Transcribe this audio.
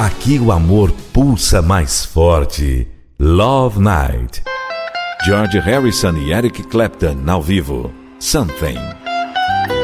Aqui o amor pulsa mais forte. Love Night. George Harrison e Eric Clapton ao vivo. Something.